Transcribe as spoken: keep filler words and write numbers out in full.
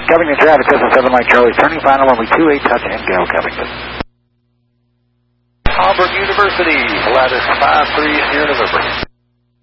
Covington traffic, this is seven Mike Charlie, turning final runway two eight, touch and go, Covington. Auburn University, Lattice five three, Sierra November.